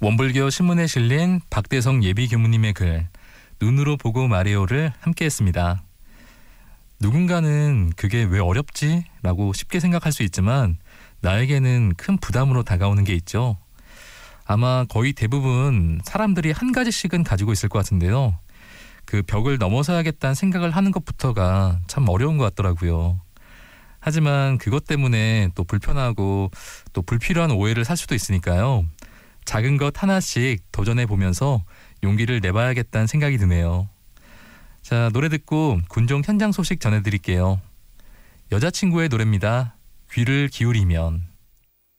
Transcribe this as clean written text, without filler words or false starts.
원불교 신문에 실린 박대성 예비교무님의 글 눈으로 보고 말해요를 함께했습니다. 누군가는 그게 왜 어렵지? 라고 쉽게 생각할 수 있지만 나에게는 큰 부담으로 다가오는 게 있죠. 아마 거의 대부분 사람들이 한 가지씩은 가지고 있을 것 같은데요. 그 벽을 넘어서야겠다는 생각을 하는 것부터가 참 어려운 것 같더라고요. 하지만 그것 때문에 또 불편하고 또 불필요한 오해를 살 수도 있으니까요. 작은 것 하나씩 도전해보면서 용기를 내봐야겠다는 생각이 드네요. 자, 노래 듣고 군종 현장 소식 전해드릴게요. 여자친구의 노래입니다. 귀를 기울이면.